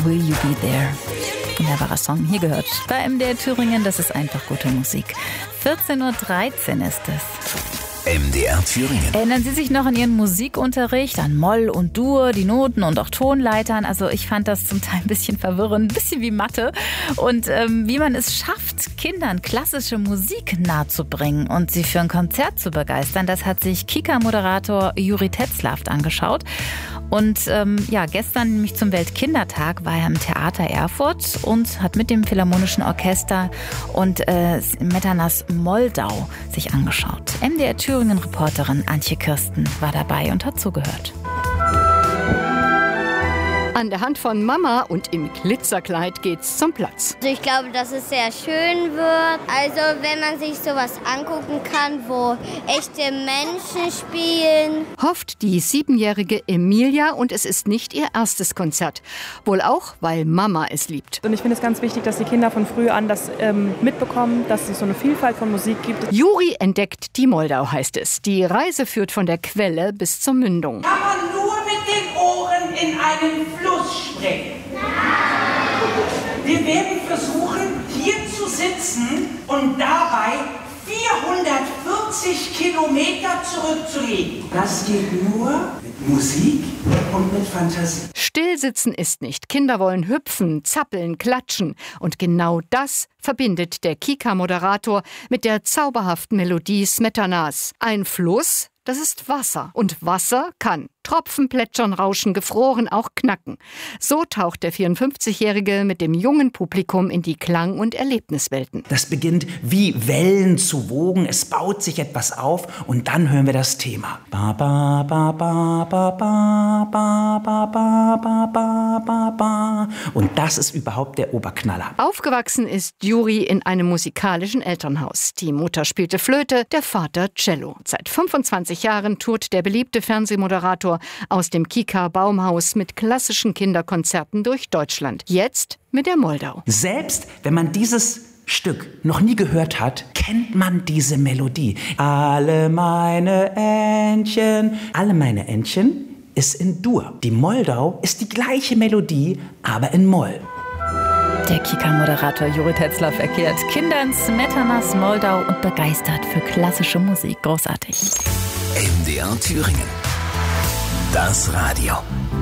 Will You Be There. Wunderbarer Song, hier gehört bei MDR Thüringen, das ist einfach gute Musik. 14:13 Uhr ist es. MDR Thüringen. Erinnern Sie sich noch an Ihren Musikunterricht, an Moll und Dur, die Noten und auch Tonleitern? Also ich fand das zum Teil ein bisschen verwirrend, ein bisschen wie Mathe. Und wie man es schafft, Kindern klassische Musik nahezubringen und sie für ein Konzert zu begeistern, das hat sich Kika-Moderator Juri Tetzlaff angeschaut. Und gestern, nämlich zum Weltkindertag, war er im Theater Erfurt und hat mit dem Philharmonischen Orchester und Smetanas Moldau sich angeschaut. MDR Thüringen-Reporterin Antje Kirsten war dabei und hat zugehört. An der Hand von Mama und im Glitzerkleid geht's zum Platz. Ich glaube, dass es sehr schön wird. Also wenn man sich sowas angucken kann, wo echte Menschen spielen. Hofft die 7-jährige Emilia, und es ist nicht ihr erstes Konzert. Wohl auch, weil Mama es liebt. Und ich finde es ganz wichtig, dass die Kinder von früh an das mitbekommen, dass es so eine Vielfalt von Musik gibt. Juri entdeckt die Moldau, heißt es. Die Reise führt von der Quelle bis zur Mündung. Kann man nur mit den Ohren in einen Fluss springen. Wir werden versuchen, hier zu sitzen und dabei 440 Kilometer zurückzulegen. Das geht nur mit Musik und mit Fantasie. Stillsitzen ist nicht. Kinder wollen hüpfen, zappeln, klatschen. Und genau das verbindet der Kika-Moderator mit der zauberhaften Melodie Smetanas. Ein Fluss, das ist Wasser. Und Wasser kann Tropfen, plätschern, rauschen, gefroren, auch knacken. So taucht der 54-Jährige mit dem jungen Publikum in die Klang- und Erlebniswelten. Das beginnt wie Wellen zu wogen, es baut sich etwas auf und dann hören wir das Thema. Ba, ba, ba, ba, ba, ba, ba, ba, ba, ba, ba, ba, ba. Und das ist überhaupt der Oberknaller. Aufgewachsen ist Juri in einem musikalischen Elternhaus. Die Mutter spielte Flöte, der Vater Cello. Seit 25 Jahren tourt der beliebte Fernsehmoderator aus dem Kika-Baumhaus mit klassischen Kinderkonzerten durch Deutschland. Jetzt mit der Moldau. Selbst wenn man dieses Stück noch nie gehört hat, kennt man diese Melodie. Alle meine Entchen ist in Dur. Die Moldau ist die gleiche Melodie, aber in Moll. Der Kika-Moderator Juri Tetzlaff erklärt Kindern Smetanas Moldau und begeistert für klassische Musik. Großartig. MDR Thüringen. Das Radio.